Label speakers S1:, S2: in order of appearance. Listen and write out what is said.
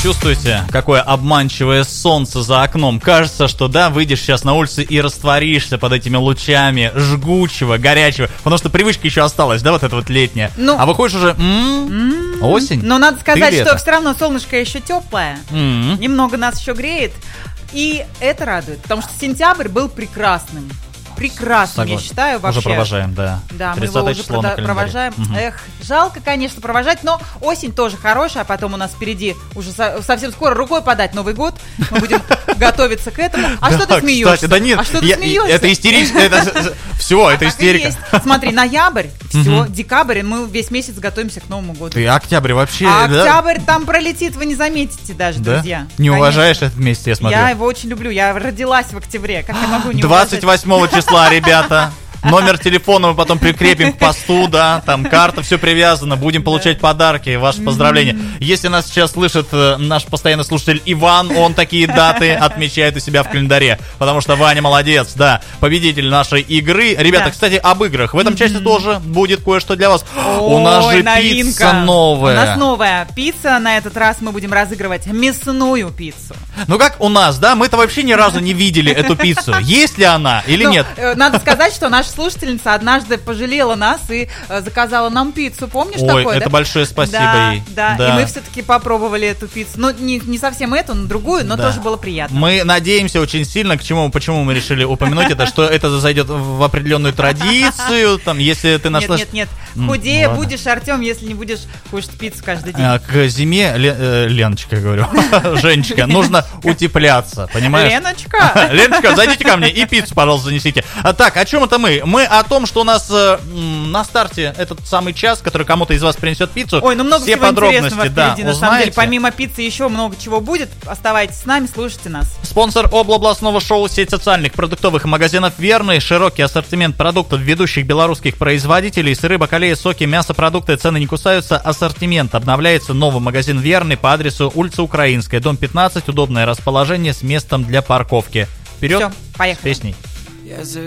S1: чувствуете, какое обманчивое солнце за окном? Кажется, что да, выйдешь сейчас на улицу и растворишься под этими лучами жгучего, горячего. Потому что привычка еще осталась, да, вот эта вот летняя.
S2: Ну,
S1: а выходишь уже осень.
S2: Но надо сказать, что
S1: лето.
S2: все равно солнышко еще теплое. Немного нас еще греет. И это радует, потому что сентябрь был прекрасным. Прекрасным, я считаю, вообще.
S1: Уже провожаем, да.
S2: Да, мы его уже провожаем. Эх, жалко, конечно, провожать, но осень тоже хорошая, а потом у нас впереди уже совсем скоро рукой подать Новый год. Мы будем готовиться к этому. А что ты смеешься?
S1: Кстати, да нет,
S2: а что ты смеешься?
S1: Это истерично, все, это истерика.
S2: Смотри, ноябрь, все, декабрь, мы весь месяц готовимся к Новому году.
S1: И октябрь вообще,
S2: а октябрь там пролетит, вы не заметите даже, друзья.
S1: Не уважаешь этот месяц, я смотрю.
S2: Я его очень люблю, я родилась в октябре, как я могу не уважать?
S1: 28 числа, ребята. Номер телефона мы потом прикрепим к посту, да, там карта, все привязано, будем получать подарки, ваши поздравления. Если нас сейчас слышит наш постоянный слушатель Иван, он такие даты отмечает у себя в календаре, потому что Ваня молодец, да, победитель нашей игры. Ребята, кстати, об играх, в этом части тоже будет кое-что для вас. У нас же
S2: новинка.
S1: Пицца новая.
S2: У нас новая пицца, на этот раз мы будем разыгрывать мясную пиццу.
S1: Ну как у нас, да, мы-то вообще ни разу не видели эту пиццу, есть ли она или нет?
S2: Надо сказать, что наша слушательница однажды пожалела нас и заказала нам пиццу. Помнишь такое?
S1: Ой, это большое спасибо ей.
S2: Да, и мы все-таки попробовали эту пиццу. Ну, не совсем эту, но другую, но тоже было приятно.
S1: Мы надеемся очень сильно, почему мы решили упомянуть это, что это зайдет в определенную традицию, там, если ты нашла...
S2: Нет, худее будешь, Артем, если не будешь кушать пиццу каждый день.
S1: К зиме, Леночка, я говорю, Женечка, нужно утепляться, понимаешь? Леночка, зайдите ко мне и пиццу, пожалуйста, занесите. Так, о чем это мы? Мы о том, что у нас на старте этот самый час, который кому-то из вас принесет пиццу.
S2: Ой, ну много
S1: все
S2: всего
S1: подробности,
S2: интересного впереди, на самом деле. Помимо пиццы еще много чего будет. Оставайтесь с нами, слушайте нас.
S1: Спонсор областного шоу, сеть социальных продуктовых магазинов «Верный». Широкий ассортимент продуктов ведущих белорусских производителей. Сыры, бакалеи, соки, мясопродукты. Цены не кусаются. Ассортимент обновляется. Новый магазин «Верный» по адресу улица Украинская, дом 15. Удобное расположение с местом для парковки. Вперед!
S2: Все, поехали.
S1: С песней.